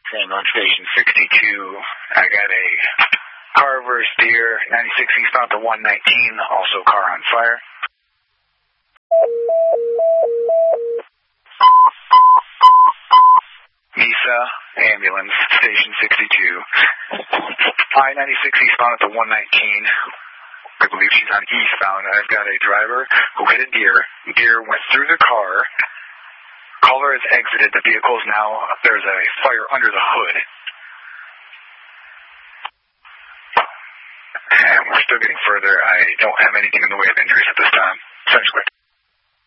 San on Station 62. I got a car versus deer, 96 eastbound to 119, also car on fire. Mesa, ambulance, Station 62. I-96 eastbound at the 119. I believe she's on eastbound. I've got a driver who hit a deer. Deer went through the car. Caller has exited. The vehicle is now, there's a fire under the hood. And we're still getting further. I don't have anything in the way of injuries at this time. Essentially.